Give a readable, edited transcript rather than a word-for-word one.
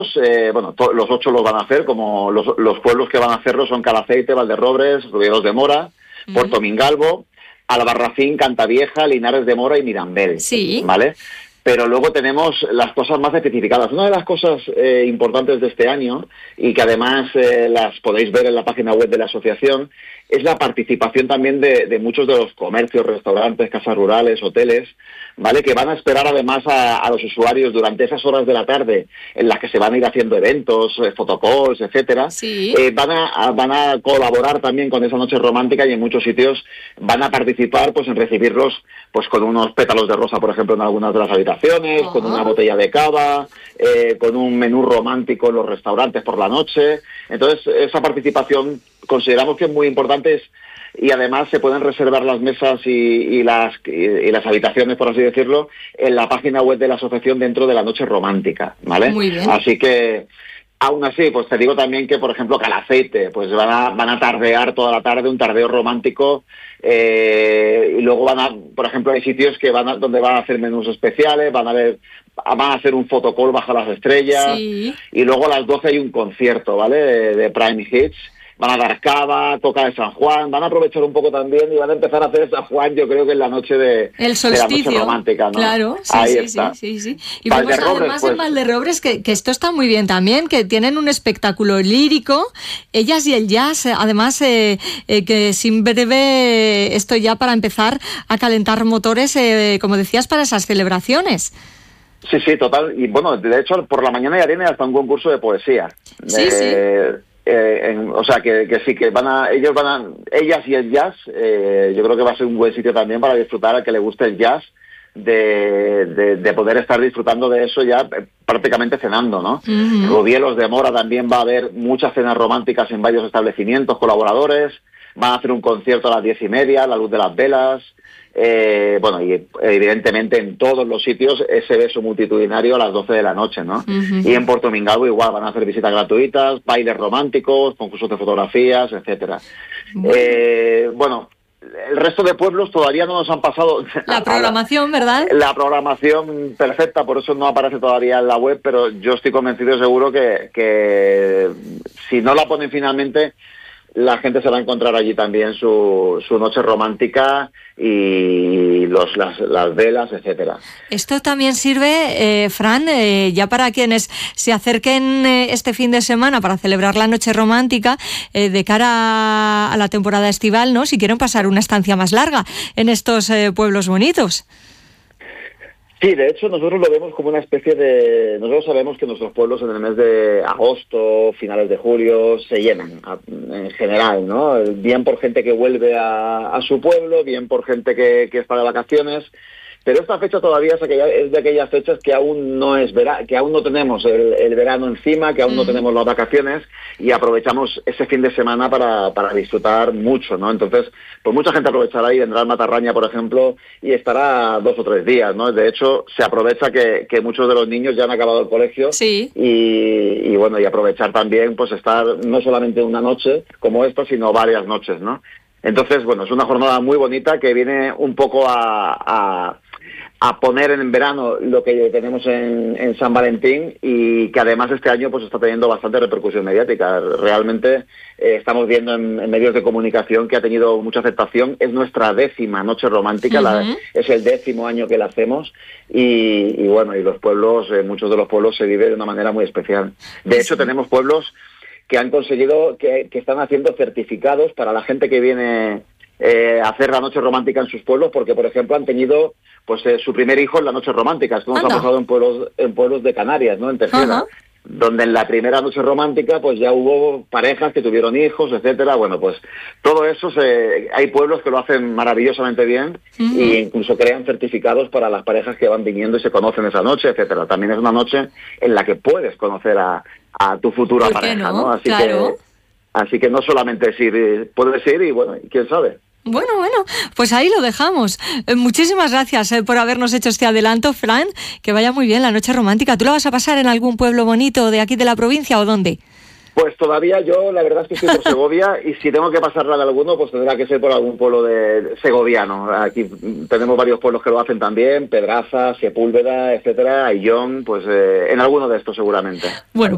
los 8 los van a hacer, como los pueblos que van a hacerlo son Calaceite, Valderrobres, Ribeiros de Mora, Puerto Mingalvo, Albarracín, Cantavieja, Linares de Mora y Mirambel, sí, ¿vale? Pero luego tenemos las cosas más especificadas. Una de las cosas importantes de este año, y que además las podéis ver en la página web de la asociación, es la participación también de muchos de los comercios, restaurantes, casas rurales, hoteles, ¿vale? Que van a esperar además a los usuarios durante esas horas de la tarde en las que se van a ir haciendo eventos, photocalls, etcétera. sí. Van a colaborar también con esa noche romántica, y en muchos sitios van a participar pues en recibirlos pues con unos pétalos de rosa, por ejemplo, en algunas de las habitaciones, con una botella de cava, con un menú romántico en los restaurantes por la noche. Entonces, esa participación consideramos que es muy importante, y además se pueden reservar las mesas y las habitaciones, por así decirlo, en la página web de la asociación dentro de la noche romántica, ¿vale? Muy bien. Así que, aún así, pues te digo también que, por ejemplo, Calaceite, pues van a tardear toda la tarde, un tardeo romántico, y luego por ejemplo, hay sitios donde van a hacer menús especiales, van a hacer un photocall bajo las estrellas, Sí. y luego a las 12 hay un concierto, ¿vale? De Prime Hits. Van a dar cava, toca de San Juan, van a aprovechar un poco también y van a empezar a hacer San Juan, yo creo que en la noche el solsticio, de la noche romántica, ¿no? Claro, sí, Ahí sí, está. sí. Y vemos además en Valderrobres que esto está muy bien también, que tienen un espectáculo lírico, ellas y el jazz, además que sin breve esto ya para empezar a calentar motores, como decías, para esas celebraciones. Sí, total. Y bueno, de hecho, por la mañana ya tiene hasta un concurso de poesía. Sí. O sea, que sí, que ellas y el jazz, yo creo que va a ser un buen sitio también para disfrutar al que le guste el jazz, de poder estar disfrutando de eso ya prácticamente cenando, ¿no? Rubielos de Mora también va a haber muchas cenas románticas en varios establecimientos, colaboradores, van a hacer un concierto a las 10:30, la luz de las velas. Y evidentemente en todos los sitios ese beso multitudinario a las 12 de la noche, ¿no? Y en Puerto Mingalvo igual van a hacer visitas gratuitas, bailes románticos, concursos de fotografías, etcétera. El resto de pueblos todavía no nos han pasado la programación, ¿verdad? La programación perfecta, por eso no aparece todavía en la web, pero yo estoy convencido seguro que si no la ponen finalmente, la gente se va a encontrar allí también su noche romántica y las velas, etcétera. Esto también sirve, Fran, ya para quienes se acerquen este fin de semana para celebrar la noche romántica, de cara a la temporada estival, ¿no? Si quieren pasar una estancia más larga en estos pueblos bonitos. Sí, de hecho nosotros lo vemos como una especie de... Nosotros sabemos que nuestros pueblos en el mes de agosto, finales de julio, se llenan en general, ¿no? Bien por gente que vuelve a su pueblo, bien por gente que está de vacaciones. Pero esta fecha todavía es de aquellas fechas que aún no es que aún no tenemos el verano encima, que aún no tenemos las vacaciones, y aprovechamos ese fin de semana para disfrutar mucho, ¿no? Entonces, pues mucha gente aprovechará y vendrá al Matarraña, por ejemplo, y estará 2 o 3 días, ¿no? De hecho, se aprovecha que muchos de los niños ya han acabado el colegio, sí. y aprovechar también, pues estar no solamente una noche como esta, sino varias noches, ¿no? Entonces, bueno, es una jornada muy bonita que viene un poco a poner en verano lo que tenemos en San Valentín, y que además este año pues está teniendo bastante repercusión mediática. Realmente estamos viendo en medios de comunicación que ha tenido mucha aceptación. Es nuestra 10ª noche romántica, es el 10º año que la hacemos, y los pueblos, muchos de los pueblos se vive de una manera muy especial. De hecho, tenemos pueblos que han conseguido, que están haciendo certificados para la gente que viene hacer la noche romántica en sus pueblos, porque por ejemplo han tenido pues su primer hijo en la noche romántica. Esto nos ha pasado en pueblos de Canarias, ¿no? En Tejeda, donde en la primera noche romántica pues ya hubo parejas que tuvieron hijos, etcétera. Bueno, pues todo eso hay pueblos que lo hacen maravillosamente bien, e incluso crean certificados para las parejas que van viniendo y se conocen esa noche, etcétera. También es una noche en la que puedes conocer a tu futura pareja, ¿no? Así que no solamente es ir, puedes ir y bueno, quién sabe. Bueno, pues ahí lo dejamos. Muchísimas gracias por habernos hecho este adelanto, Fran. Que vaya muy bien la noche romántica. ¿Tú la vas a pasar en algún pueblo bonito de aquí de la provincia o dónde? Pues todavía yo, la verdad es que estoy por Segovia, y si tengo que pasarla de alguno, pues tendrá que ser por algún pueblo de segoviano. Aquí tenemos varios pueblos que lo hacen también, Pedraza, Sepúlveda, etcétera, Ayllón, pues en alguno de estos seguramente. Bueno,